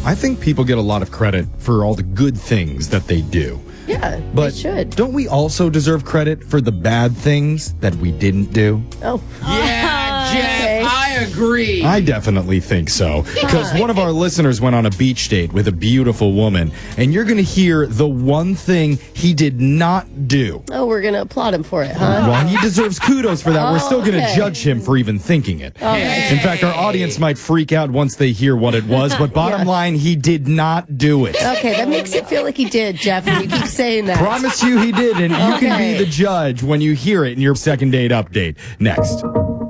I think people get a lot of credit for all the good things that they do. Yeah, But they should. don't we also deserve credit for the bad things that we didn't do? Oh. Yeah, Jeff, Okay. I agree. I definitely think so. Because one of our listeners went on a beach date with a beautiful woman, and you're going to hear the one thing he did not do. Oh, we're going to applaud him for it, huh? Well, he deserves kudos for that. We're still going to okay. judge him for even thinking it. right. In fact, our audience might freak out once they hear what it was, but bottom line, he did not do it. Okay, that makes it feel like he did, Jeff, and you keep saying that. Promise you he did, and you can Okay. be the judge when you hear it in your second date update. Next.